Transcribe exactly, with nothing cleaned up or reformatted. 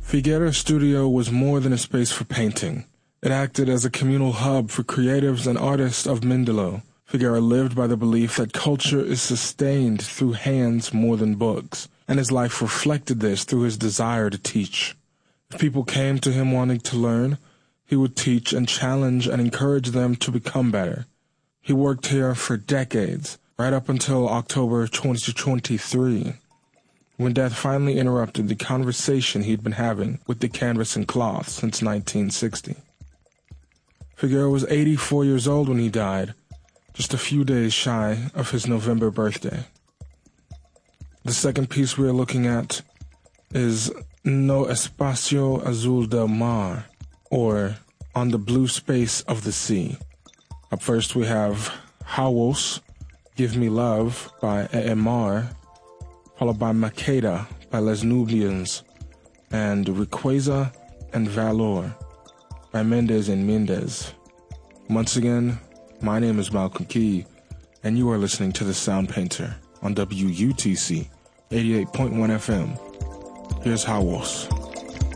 Figueira Studio was more than a space for painting. It acted as a communal hub for creatives and artists of Mindelo. Figueira lived by the belief that culture is sustained through hands more than books, and his life reflected this through his desire to teach. If people came to him wanting to learn, he would teach and challenge and encourage them to become better. He worked here for decades, right up until October twenty twenty-three, when death finally interrupted the conversation he'd been having with the canvas and cloth since nineteen sixty. Figueira was eighty-four years old when he died, just a few days shy of his November birthday. The second piece we are looking at is No Espacio Azul del Mar, or On the Blue Space of the Sea. Up first we have Hawos, Give Me Love by E E Mar, followed by Makeda by Les Nubians, and Riqueza and Valor by Mendez and Mendez. Once again, my name is Malcolm Key, and you are listening to The Sound Painter on W U T C eighty-eight point one F M. Here's Hawos.